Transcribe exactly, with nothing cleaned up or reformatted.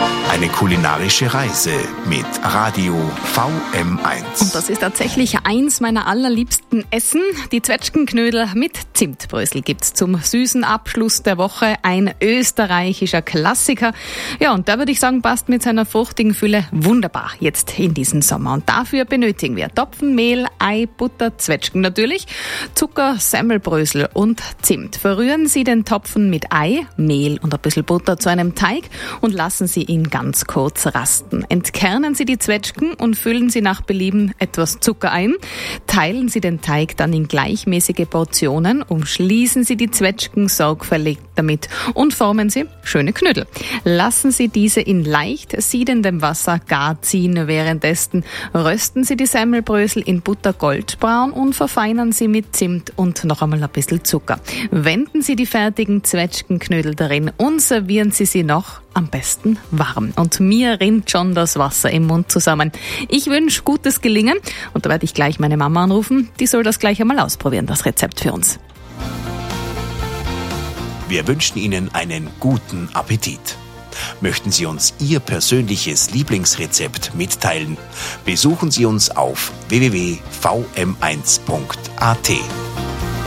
Eine kulinarische Reise mit Radio V M eins. Und das ist tatsächlich eins meiner allerliebsten Essen. Die Zwetschgenknödel mit Zimtbrösel gibt's zum süßen Abschluss der Woche. Ein österreichischer Klassiker. Ja, und da würde ich sagen, passt mit seiner fruchtigen Fülle wunderbar jetzt in diesen Sommer. Und dafür benötigen wir Topfen, Mehl, Ei, Butter, Zwetschgen natürlich, Zucker, Semmelbrösel und Zimt. Verrühren Sie den Topfen mit Ei, Mehl und ein bisschen Butter zu einem Teig und lassen Sie ihn ganz kurz rasten. Entkernen Sie die Zwetschgen und füllen Sie nach Belieben etwas Zucker ein. Teilen Sie den Teig dann in gleichmäßige Portionen, umschließen Sie die Zwetschgen sorgfältig damit und formen Sie schöne Knödel. Lassen Sie diese in leicht siedendem Wasser gar ziehen. Währenddessen rösten Sie die Semmelbrösel in Butter goldbraun und verfeinern Sie mit Zimt und noch einmal ein bisschen Zucker. Wenden Sie die fertigen Zwetschgenknödel darin und servieren Sie sie noch am besten warm. Und mir rinnt schon das Wasser im Mund zusammen. Ich wünsche gutes Gelingen und da werde ich gleich meine Mama anrufen. Die soll das gleich einmal ausprobieren, das Rezept für uns. Wir wünschen Ihnen einen guten Appetit. Möchten Sie uns Ihr persönliches Lieblingsrezept mitteilen? Besuchen Sie uns auf w w w punkt v m eins punkt a t.